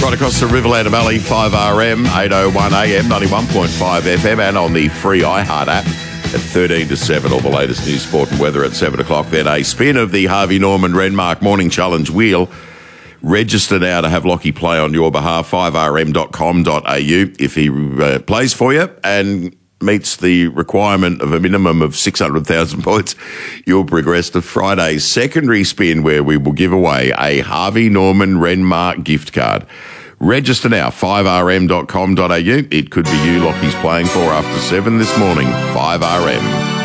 right across the Riverland Valley, 5RM, 8:01 AM, 91.5 FM, and on the free iHeart app at 13 to 7. All the latest news, sport and weather at 7 o'clock. Then a spin of the Harvey Norman Renmark Morning Challenge wheel. Register now to have Lockie play on your behalf, 5rm.com.au. If he plays for you and meets the requirement of a minimum of 600,000 points, you'll progress to Friday's secondary spin, where we will give away a Harvey Norman Renmark gift card. Register now, 5rm.com.au. It could be you Lockie's playing for after 7 this morning. 5RM.